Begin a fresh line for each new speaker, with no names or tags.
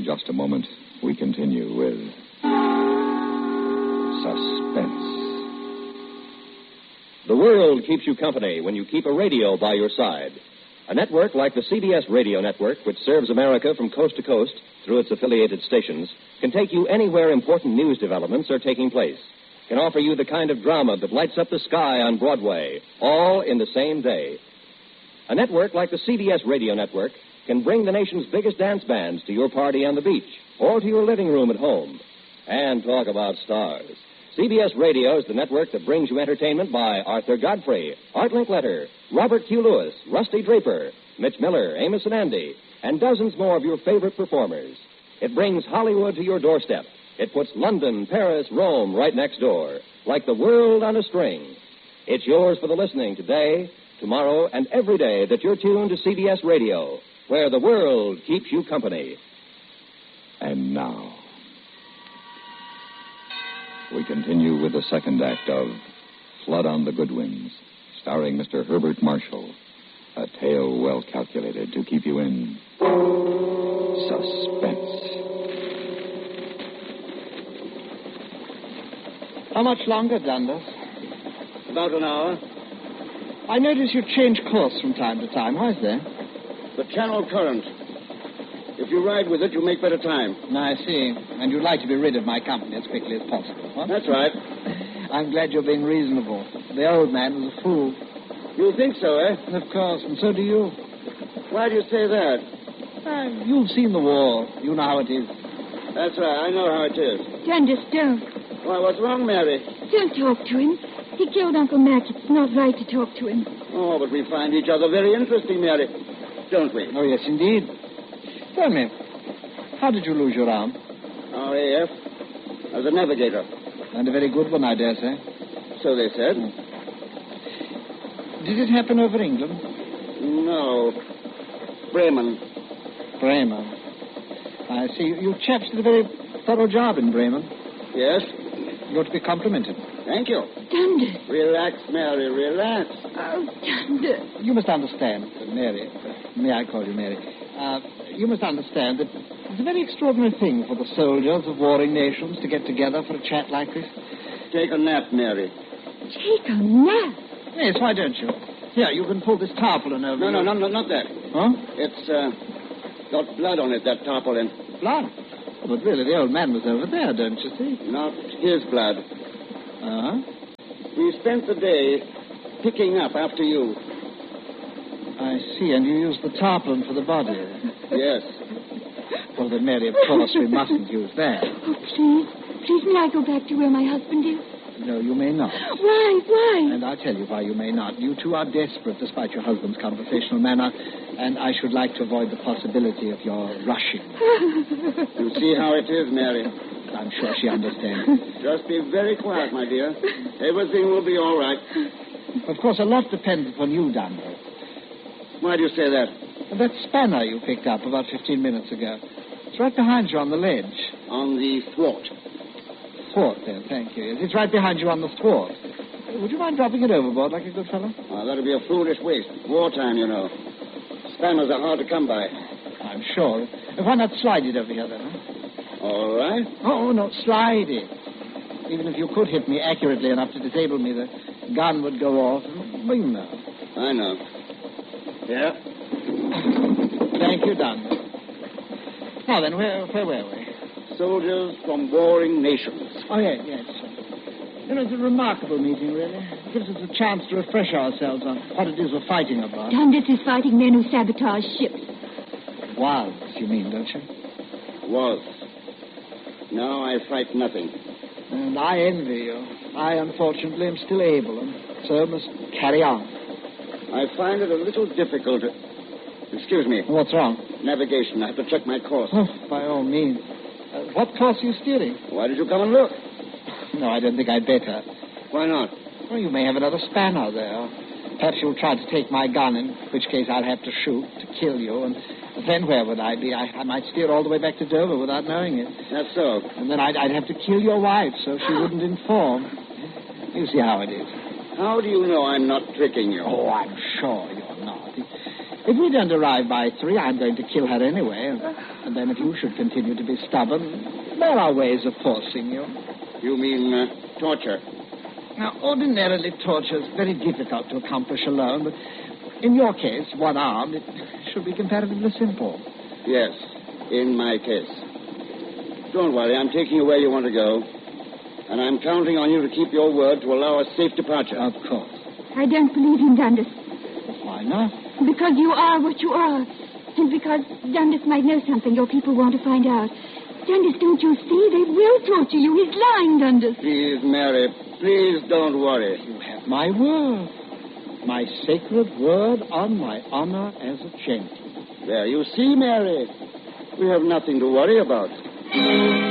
just a moment, we continue with Suspense.
The world keeps you company when you keep a radio by your side. A network like the CBS Radio Network, which serves America from coast to coast through its affiliated stations, can take you anywhere important news developments are taking place, can offer you the kind of drama that lights up the sky on Broadway, all in the same day. A network like the CBS Radio Network can bring the nation's biggest dance bands to your party on the beach or to your living room at home. And talk about stars. CBS Radio is the network that brings you entertainment by Arthur Godfrey, Art Linkletter, Robert Q. Lewis, Rusty Draper, Mitch Miller, Amos and Andy, and dozens more of your favorite performers. It brings Hollywood to your doorstep. It puts London, Paris, Rome right next door, like the world on a string. It's yours for the listening today, tomorrow, and every day that you're tuned to CBS Radio, where the world keeps you company.
And now, we continue with the second act of Flood on the Goodwins, starring Mr. Herbert Marshall. A tale well calculated to keep you in suspense.
How much longer, Dundas?
About an hour.
I notice you change course from time to time. Why is that?
The channel current. If you ride with it, you make better time.
I see. And you'd like to be rid of my company as quickly as possible, huh?
That's right.
I'm glad you're being reasonable. The old man was a fool.
You think so, eh?
Of course, and so do you.
Why do you say that?
You've seen the war. You know how it is.
That's right. I know how it is.
Dundas, don't.
Why, what's wrong, Mary?
Don't talk to him. He killed Uncle Mac. It's not right to talk to him.
Oh, but we find each other very interesting, Mary. Don't we?
Oh, yes, indeed. Tell me, how did you lose your arm?
RAF. As a navigator.
And a very good one, I dare say.
So they said.
Did it happen over England?
No. Bremen.
Bremen. I see. You chaps did a very thorough job in Bremen.
Yes.
You're to be complimented.
Thank you.
Dundas.
Relax, Mary, relax.
Oh, Dundas.
You must understand, Mary. May I call you Mary? You must understand that it's a very extraordinary thing for the soldiers of warring nations to get together for a chat like this.
Take a nap, Mary.
Take a nap?
Yes, why don't you? Here, you can pull this tarpaulin over.
No, not that.
Huh?
It's got blood on it, that tarpaulin.
Blood? Oh, but really, the old man was over there, don't you see?
Not his blood.
Uh-huh.
We spent the day picking up after you.
I see, and you used the tarpaulin for the body.
Yes.
Well, then, Mary, of course, we mustn't use that.
Oh, please. Please, may I go back to where my husband is?
No, you may not.
Why?
And I'll tell you why you may not. You two are desperate, despite your husband's conversational manner, and I should like to avoid the possibility of your rushing.
You see how it is, Mary.
I'm sure she understands.
Just be very quiet, my dear. Everything will be all right.
Of course, a lot depends upon you, Dundas.
Why do you say that?
That spanner you picked up about 15 minutes ago. It's right behind you on the ledge.
On the thwart.
Thwart, then, thank you. It's right behind you on the thwart. Would you mind dropping it overboard like a good fellow?
Oh, that'd be a foolish waste. Wartime, you know. Spanners are hard to come by.
I'm sure. Why not slide it over here, then, huh?
All right.
Oh, no, slide it. Even if you could hit me accurately enough to disable me, the gun would go off. Well, you know.
I know. Yeah?
Thank you, Dundas. Now then, where were we?
Soldiers from warring nations.
Oh, yes. It was a remarkable meeting, really. It gives us a chance to refresh ourselves on what it is we're fighting about.
Dundas is fighting men who sabotage ships.
Was, you mean, don't you?
Was. Now I fight nothing.
And I envy you. I, unfortunately, am still able, and so must carry on.
I find it a little difficult. Excuse me.
What's wrong?
Navigation. I have to check my course.
Oh, by all means. What course are you steering?
Why did you come and look?
No, I don't think I'd better.
Why not?
Well, you may have another spanner there. Perhaps you'll try to take my gun, in which case I'll have to shoot to kill you. And then where would I be? I might steer all the way back to Dover without knowing it.
That's so.
And then I'd have to kill your wife so she wouldn't inform. You see how it is.
How do you know I'm not tricking you?
Oh, I'm sure you're not. If we don't arrive by 3, I'm going to kill her anyway. And then if you should continue to be stubborn, there are ways of forcing you.
You mean torture?
Now, ordinarily, torture is very difficult to accomplish alone, but in your case, one arm, it should be comparatively simple.
Yes, in my case. Don't worry, I'm taking you where you want to go. And I'm counting on you to keep your word to allow a safe departure.
Of course.
I don't believe in Dundas.
Why not?
Because you are what you are. And because Dundas might know something your people want to find out. Dundas, don't you see? They will torture you. He's lying, Dundas.
Please, Mary, please don't worry.
You have my word. My sacred word on my honor as a gentleman.
There, you see, Mary. We have nothing to worry about.